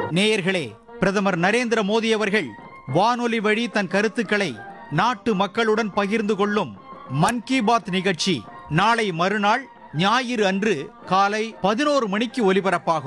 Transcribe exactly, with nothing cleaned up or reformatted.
நேயர்களே, பிரதமர் நரேந்திர மோடி அவர்கள் வானொலி வழி தன் கருத்துக்களை நாட்டு மக்களுடன் பகிர்ந்து கொள்ளும் மன் கி பாத் நிகழ்ச்சி நாளை மறுநாள் ஞாயிறு அன்று காலை பதினோரு மணிக்கு ஒலிபரப்பாகும்.